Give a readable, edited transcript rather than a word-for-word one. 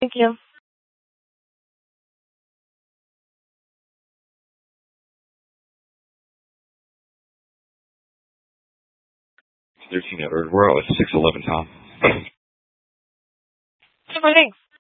Thank you. 13 Edward. We're out at 611, Tom. Super thanks.